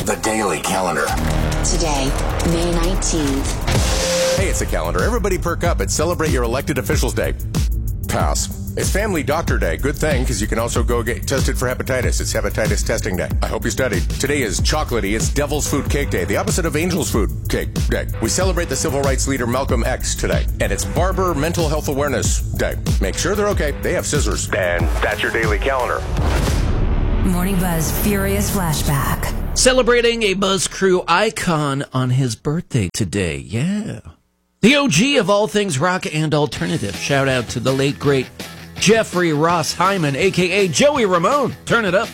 The Daily Calendar. Today, May 19th. Hey, it's the calendar. Everybody perk up and celebrate your elected officials day. Pass. It's Family Doctor Day. Good thing, because you can also go get tested for hepatitis. It's hepatitis testing day. I hope you studied. Today is chocolatey. It's Devil's Food Cake Day, the opposite of Angel's Food Cake Day. We celebrate the civil rights leader Malcolm X today. And it's Barber Mental Health Awareness Day. Make sure they're okay. They have scissors. And that's your daily calendar. Morning Buzz Furious Flashback. Celebrating a Buzz Crew icon on his birthday today. Yeah. The OG of all things rock and alternative. Shout out to the late, great Jeffrey Ross Hyman, a.k.a. Joey Ramone. Turn it up.